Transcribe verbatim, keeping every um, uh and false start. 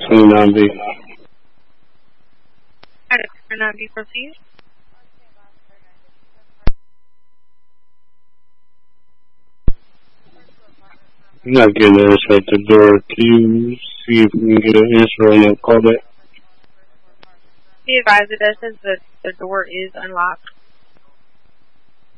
twenty-nine B. twenty-nine B, proceed. I'm not getting an answer at the door. Can you see if we can get an answer on that callback? Be advised that says that the door is unlocked.